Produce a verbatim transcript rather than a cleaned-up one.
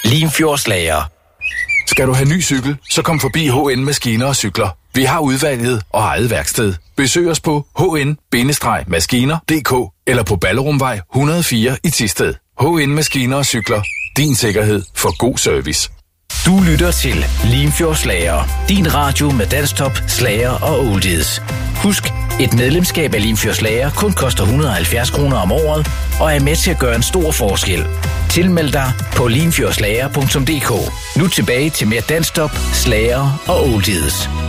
Limfjordslager. Skal du have ny cykel, så kom forbi H N Maskiner og Cykler. Vi har udvalget og eget værksted. Besøg os på h n maskiner punktum d k eller på Ballerumvej et hundrede og fire i Thisted. H N Maskiner og Cykler. Din sikkerhed for god service. Du lytter til Limfjordslager. Din radio med danstop, slager og oldies. Husk, et medlemskab af Limfjordslager kun koster et hundrede og halvfjerds kroner om året og er med til at gøre en stor forskel. Tilmeld dig på limfjordslager punktum d k. Nu tilbage til mere danstop, slager og oldies.